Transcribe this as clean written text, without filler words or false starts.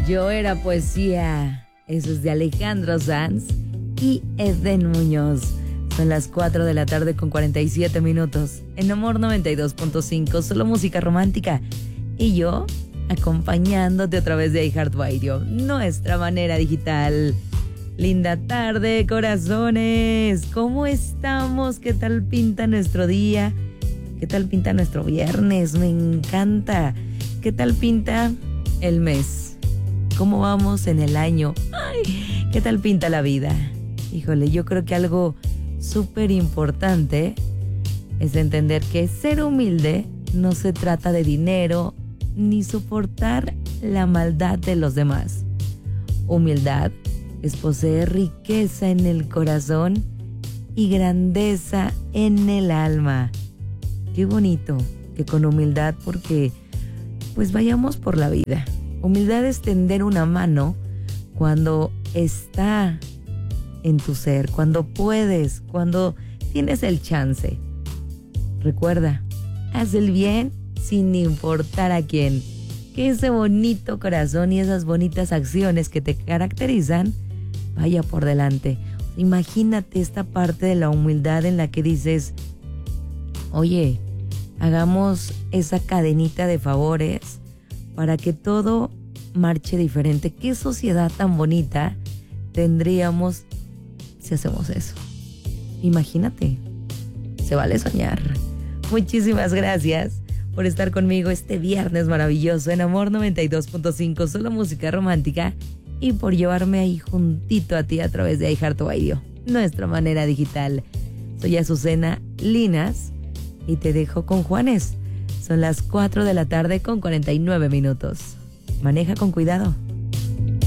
Yo era poesía. Eso es de Alejandro Sanz y Eden Muñoz. Son las 4 de la tarde con 47 minutos. En Amor 92.5, solo música romántica. Y yo, acompañándote a través de iHeartRadio, nuestra manera digital. Linda tarde, corazones. ¿Cómo estamos? ¿Qué tal pinta nuestro día? ¿Qué tal pinta nuestro viernes? Me encanta. ¿Qué tal pinta el mes? ¿Cómo vamos en el año? Ay, ¿qué tal pinta la vida? Híjole, yo creo que algo súper importante es entender que ser humilde no se trata de dinero ni soportar la maldad de los demás. Humildad es poseer riqueza en el corazón y grandeza en el alma. Qué bonito que con humildad, porque pues vayamos por la vida. Humildad es tender una mano cuando está en tu ser, cuando puedes, cuando tienes el chance. Recuerda, haz el bien sin importar a quién. Que ese bonito corazón y esas bonitas acciones que te caracterizan vaya por delante. Imagínate esta parte de la humildad en la que dices, oye, hagamos esa cadenita de favores para que todo marche diferente. ¿Qué sociedad tan bonita tendríamos si hacemos eso? Imagínate, se vale soñar. Muchísimas gracias por estar conmigo este viernes maravilloso en Amor 92.5, solo música romántica, y por llevarme ahí juntito a ti a través de iHeartRadio, nuestra manera digital. Soy Azucena Linas y te dejo con Juanes. Son las 4 de la tarde con 49 minutos. Maneja con cuidado.